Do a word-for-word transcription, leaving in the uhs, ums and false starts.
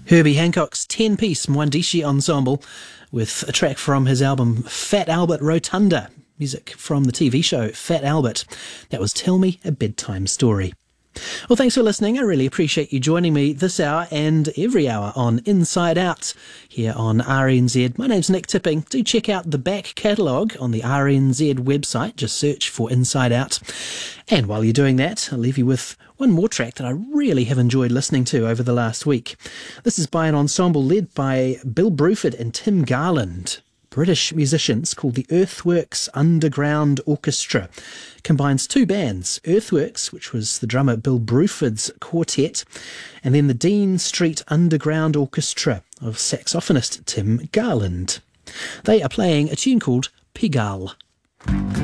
Herbie Hancock's ten-piece Mwandishi Ensemble with a track from his album Fat Albert Rotunda, music from the T V show Fat Albert. That was Tell Me a Bedtime Story. Well, thanks for listening. I really appreciate you joining me this hour and every hour on Inside Out here on R N Z. My name's Nick Tipping. Do check out the back catalogue on the R N Z website. Just search for Inside Out. And while you're doing that, I'll leave you with one more track that I really have enjoyed listening to over the last week. This is by an ensemble led by Bill Bruford and Tim Garland. British musicians called the Earthworks Underground Orchestra. Combines two bands, Earthworks, which was the drummer Bill Bruford's quartet, and then the Dean Street Underground Orchestra of saxophonist Tim Garland. They are playing a tune called Pigalle.